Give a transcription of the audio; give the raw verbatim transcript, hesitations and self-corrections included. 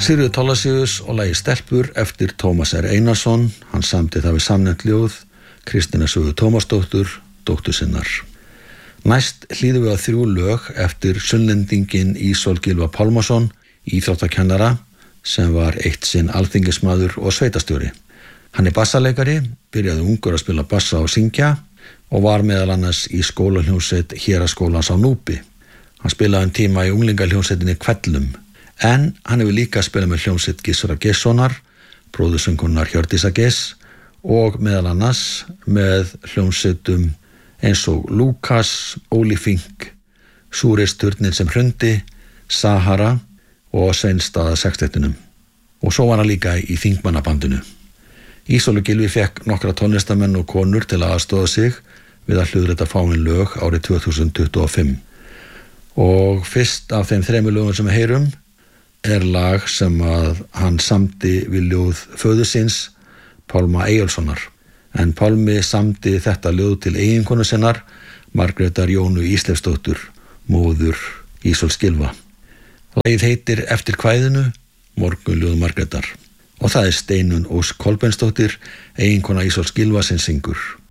Sigríður Thorlacius og lagið Stelpur eftir Tómas R. Einarsson. Hann samdi það við samnefnt ljóð Kristínar Svövu Tómasdóttur, dóttur sinnar. Næst hlýðum við á þrjú lög eftir Sunnlendinginn Ísól Gylfa Pálmason, íþróttakennara sem var eitt sinn alþingismaður og sveitastjóri. Hann er bassaleikari, byrjaði ungur að spila bassa og syngja og var meðal annars í skólahljómsveit Héraðsskólans á Núpi. Hann spilaði um tíma í unglingahljómsveitinni Hvellum, en hann hefur líka spilað með hljómsveit Gissura Gessonar, bróðursöngkonunnar Hjördísar Geiss og meðal annars með hljómsveitum eins og Lúkas, Óli Fink, Súristurnin sem hrundi, Sahara og Sveinstaða sextettunum. Og svo var hann líka í þingmannabandinu. Ísólur Gylfi fekk nokkra tónlistamenn og konur til að aðstoða sig við að hljóðrita fáin lög árið tvö þúsund tuttugu og fimm. Og fyrst af þeim þremur lögum sem við heyrum er lag sem að hann samdi við ljóð föður síns, Pálma Eyjólfssonar. En Pálmi samdi þetta ljóð til eiginkonu sinnar, Margrétar Jónu Ísleifsdóttur, móður Ísóls Gylfa. Lagið heitir Eftir kvæðinu, Morgunljóð Margrétar. Og það er Steinunn Ósk Kolbeinsdóttir, eiginkona Ísóls Gylfa sem syngur.